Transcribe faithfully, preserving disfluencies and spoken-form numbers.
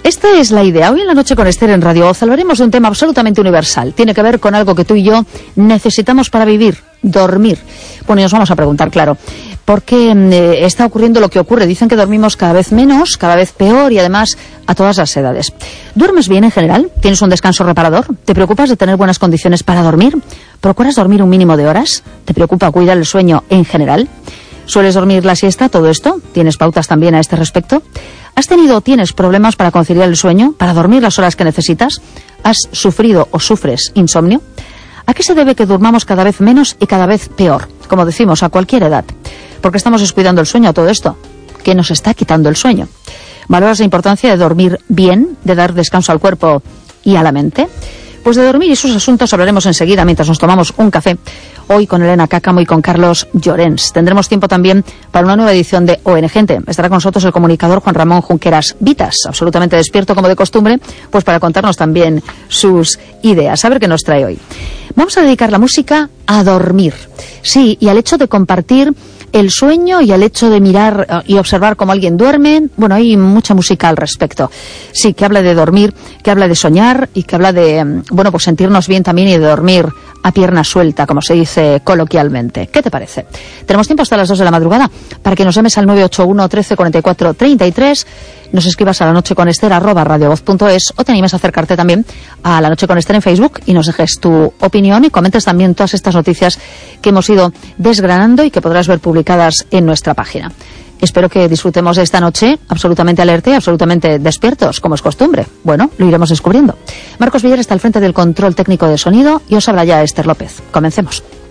Esta es la idea. Hoy en la noche con Esther en Radio Voz hablaremos de un tema absolutamente universal. Tiene que ver con algo que tú y yo necesitamos para vivir, dormir. Bueno, y nos vamos a preguntar, claro, ¿por qué eh, está ocurriendo lo que ocurre? Dicen que dormimos cada vez menos, cada vez peor y además a todas las edades. ¿Duermes bien en general? ¿Tienes un descanso reparador? ¿Te preocupas de tener buenas condiciones para dormir? ¿Procuras dormir un mínimo de horas? ¿Te preocupa cuidar el sueño en general? ¿Sueles dormir la siesta? ¿Todo esto? ¿Tienes pautas también a este respecto? ¿Has tenido o tienes problemas para conciliar el sueño? ¿Para dormir las horas que necesitas? ¿Has sufrido o sufres insomnio? ¿A qué se debe que durmamos cada vez menos y cada vez peor? Como decimos, a cualquier edad. ¿Por qué estamos descuidando el sueño a todo esto? ¿Qué nos está quitando el sueño? ¿Valoras la importancia de dormir bien, de dar descanso al cuerpo y a la mente? Pues de dormir y sus asuntos hablaremos enseguida mientras nos tomamos un café. Hoy con Elena Cácamo y con Carlos Llorens. Tendremos tiempo también para una nueva edición de O N Gente. Estará con nosotros el comunicador Juan Ramón Junqueras Vitas, absolutamente despierto como de costumbre, pues para contarnos también sus ideas. A ver qué nos trae hoy. Vamos a dedicar la música a dormir. Sí, y al hecho de compartir el sueño y al hecho de mirar y observar cómo alguien duerme. Bueno, hay mucha música al respecto. Sí, que habla de dormir, que habla de soñar y que habla de, bueno, pues sentirnos bien también y de dormir a pierna suelta, como se dice coloquialmente. ¿Qué te parece? Tenemos tiempo hasta las dos de la madrugada para que nos llames al nueve ocho uno, trece, cuarenta y cuatro, treinta y tres, nos escribas a la noche con Esther arroba radiovoz punto es o te animes a acercarte también a La Noche con Esther en Facebook y nos dejes tu opinión y comentes también todas estas noticias que hemos ido desgranando y que podrás ver publicadas en nuestra página. Espero que disfrutemos de esta noche absolutamente alerta y absolutamente despiertos, como es costumbre. Bueno, lo iremos descubriendo. Marcos Villar está al frente del control técnico de sonido y os habla ya Esther López. Comencemos.